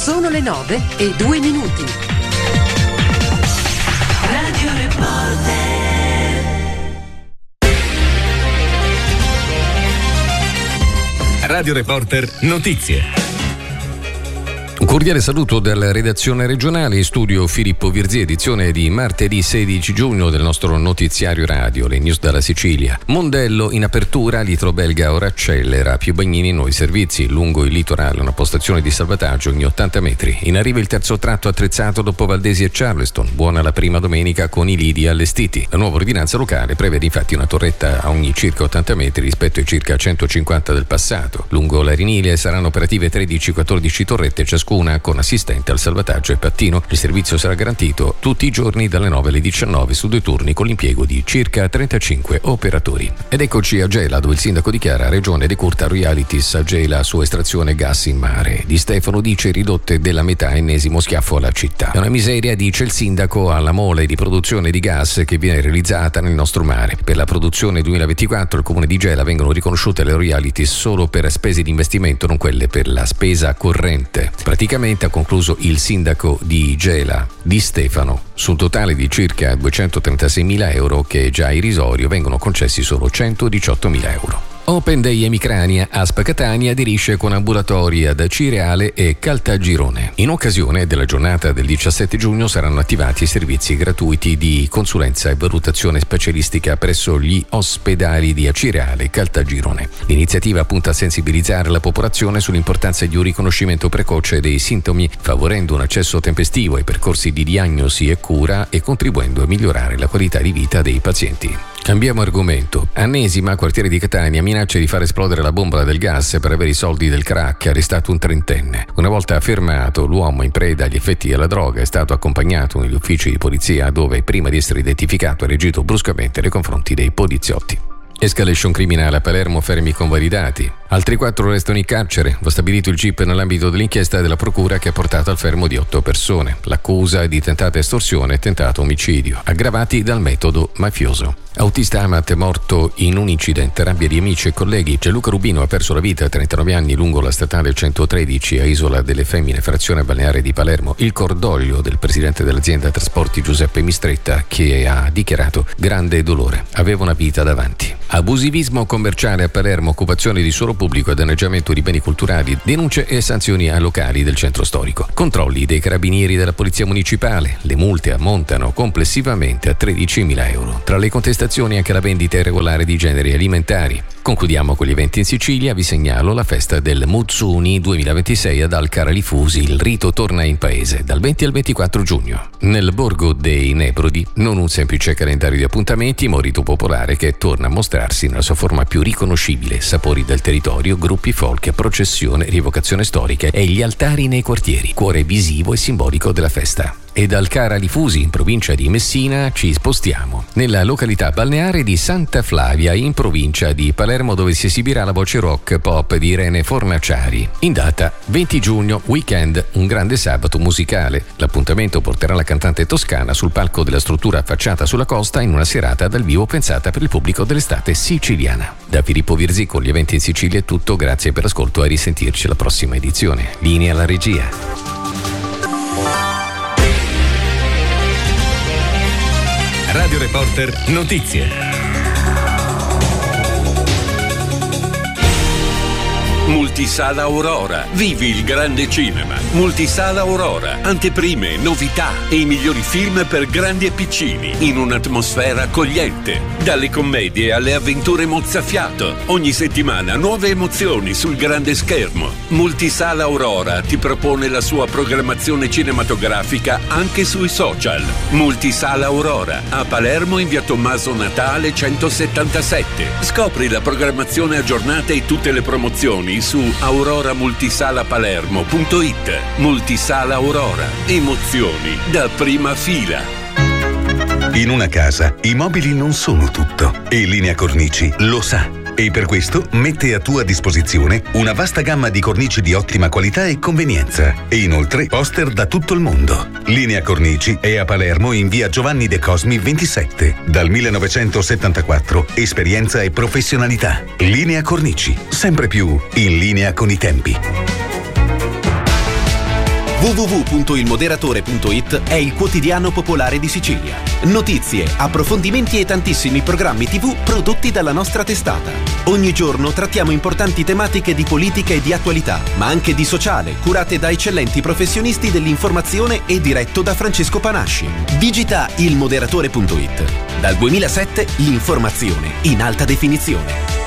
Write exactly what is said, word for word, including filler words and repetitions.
Sono le nove e due minuti. Radio Reporter. Radio Reporter Notizie. Un cordiale saluto dalla redazione regionale, in studio Filippo Virzì, edizione di martedì sedici giugno del nostro notiziario radio, le news dalla Sicilia. Mondello in apertura, litro belga ora accelera, più bagnini nuovi servizi, lungo il litorale una postazione di salvataggio ogni ottanta metri. In arrivo il terzo tratto attrezzato dopo Valdesi e Charleston, buona la prima domenica con i lidi allestiti. La nuova ordinanza locale prevede infatti una torretta a ogni circa ottanta metri rispetto ai circa centocinquanta del passato. Lungo la Rinilia saranno operative tredici quattordici torrette, ciascuna con assistente al salvataggio e pattino. Il servizio sarà garantito tutti i giorni dalle nove alle diciannove su due turni con l'impiego di circa trentacinque operatori. Ed eccoci a Gela, dove il sindaco dichiara regione decurta royalties a Gela su estrazione gas in mare. Di Stefano dice ridotte della metà, ennesimo schiaffo alla città. È una miseria, dice il sindaco, alla mole di produzione di gas che viene realizzata nel nostro mare. Per la produzione duemilaventiquattro il comune di Gela vengono riconosciute le royalties solo per spese di investimento, non quelle per la spesa corrente. Praticamente, ha concluso il sindaco di Gela, Di Stefano, su un totale di circa duecentotrentasei euro che è già irrisorio, vengono concessi solo centodiciottomila euro. Open Day Emicrania, Aspa Catania aderisce con ambulatori ad Cireale e Caltagirone. In occasione della giornata del diciassette giugno saranno attivati servizi gratuiti di consulenza e valutazione specialistica presso gli ospedali di Cireale e Caltagirone. L'iniziativa punta a sensibilizzare la popolazione sull'importanza di un riconoscimento precoce dei sintomi, favorendo un accesso tempestivo ai percorsi di diagnosi e cura e contribuendo a migliorare la qualità di vita dei pazienti. Cambiamo argomento. Annesima, quartiere di Catania, minaccia di far esplodere la bombola del gas per avere i soldi del crack, arrestato un trentenne. Una volta fermato, l'uomo in preda agli effetti della droga è stato accompagnato negli uffici di polizia, dove prima di essere identificato ha reagito bruscamente nei confronti dei poliziotti. Escalation criminale a Palermo, fermi convalidati. Altri quattro restano in carcere. Va stabilito il G I P nell'ambito dell'inchiesta della procura che ha portato al fermo di otto persone. L'accusa è di tentata estorsione e tentato omicidio, aggravati dal metodo mafioso. Autista Amat è morto in un incidente, rabbia di amici e colleghi. Gianluca Rubino ha perso la vita a trentanove anni lungo la statale centotredici a Isola delle Femmine, frazione balneare di Palermo. Il cordoglio del presidente dell'azienda trasporti Giuseppe Mistretta, che ha dichiarato grande dolore. Aveva una vita davanti. Abusivismo commerciale a Palermo, occupazione di suolo pubblico e danneggiamento di beni culturali, denunce e sanzioni ai locali del centro storico. Controlli dei carabinieri della polizia municipale. Le multe ammontano complessivamente a tredicimila euro. Tra le contestazioni anche la vendita irregolare di generi alimentari. Concludiamo con gli eventi in Sicilia. Vi segnalo la festa del Muzzuni duemilaventisei ad Alcara Lifusi. Il rito torna in paese dal venti al ventiquattro giugno. Nel borgo dei Nebrodi non un semplice calendario di appuntamenti, ma un rito popolare che torna a mostrarsi nella sua forma più riconoscibile. Sapori del territorio, gruppi folk, processione, rievocazione storica e gli altari nei quartieri, cuore visivo e simbolico della festa. E da Alcara Lifusi, in provincia di Messina, ci spostiamo nella località balneare di Santa Flavia, in provincia di Palermo, dove si esibirà la voce rock pop di Irene Fornaciari. In data venti giugno, weekend, un grande sabato musicale. L'appuntamento porterà la cantante toscana sul palco della struttura affacciata sulla costa in una serata dal vivo pensata per il pubblico dell'estate siciliana. Da Filippo Virzì con gli eventi in Sicilia è tutto, grazie per l'ascolto e a risentirci alla prossima edizione. Linea alla regia. Radio Reporter Notizie. Multisala Aurora. Vivi il grande cinema. Multisala Aurora. Anteprime, novità e i migliori film per grandi e piccini in un'atmosfera accogliente. Dalle commedie alle avventure mozzafiato. Ogni settimana nuove emozioni sul grande schermo. Multisala Aurora ti propone la sua programmazione cinematografica anche sui social. Multisala Aurora a Palermo in via Tommaso Natale centosettantasette. Scopri la programmazione aggiornata e tutte le promozioni su aurora multisala palermo punto it. Multisala Aurora. Emozioni da prima fila. In una casa i mobili non sono tutto e Linea Cornici lo sa. E per questo mette a tua disposizione una vasta gamma di cornici di ottima qualità e convenienza. E inoltre poster da tutto il mondo. Linea Cornici è a Palermo in via Giovanni De Cosmi ventisette. Dal millenovecentosettantaquattro esperienza e professionalità. Linea Cornici, sempre più in linea con i tempi. w w w w punto il moderatore punto i t è il quotidiano popolare di Sicilia. Notizie, approfondimenti e tantissimi programmi tivù prodotti dalla nostra testata. Ogni giorno trattiamo importanti tematiche di politica e di attualità, ma anche di sociale, curate da eccellenti professionisti dell'informazione e diretto da Francesco Panasci. Digita il moderatore punto i t. Dal duemilasette l'informazione in alta definizione.